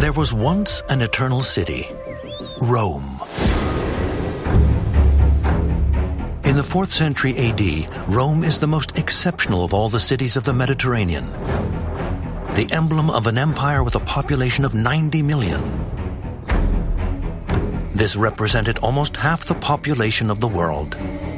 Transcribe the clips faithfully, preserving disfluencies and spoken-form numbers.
There was once an eternal city, Rome. In the fourth century A D, Rome is the most exceptional of all the cities of the Mediterranean. The emblem of an empire with a population of ninety million. This represented almost half the population of the world.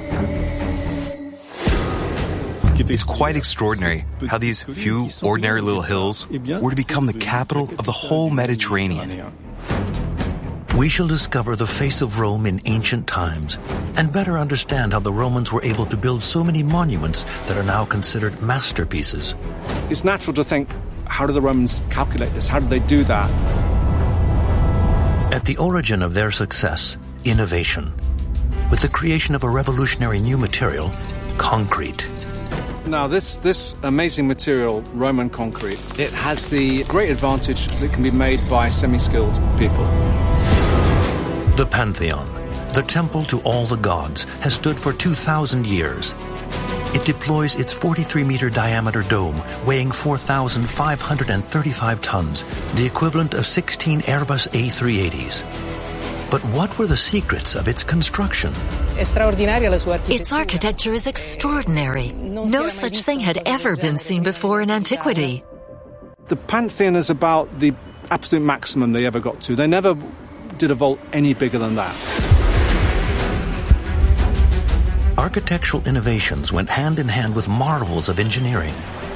It's quite extraordinary how these few ordinary little hills were to become the capital of the whole Mediterranean. We shall discover the face of Rome in ancient times and better understand how the Romans were able to build so many monuments that are now considered masterpieces. It's natural to think, how do the Romans calculate this? How did they do that? At the origin of their success, innovation, with the creation of a revolutionary new material, concrete. Now, this, this amazing material, Roman concrete, it has the great advantage that it can be made by semi-skilled people. The Pantheon, the temple to all the gods, has stood for two thousand years. It deploys its forty-three meter diameter dome, weighing four thousand five hundred thirty-five tons, the equivalent of sixteen Airbus A three eighties. But what were the secrets of its construction? Its architecture is extraordinary. No such thing had ever been seen before in antiquity. The Pantheon is about the absolute maximum they ever got to. They never did a vault any bigger than that. Architectural innovations went hand in hand with marvels of engineering.